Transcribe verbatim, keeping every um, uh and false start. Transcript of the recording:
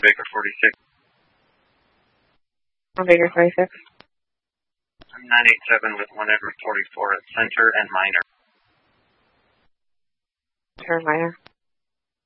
Baker forty-six. one Baker forty-six. nine eight seven with one Edward forty-four at center and minor. Turn minor.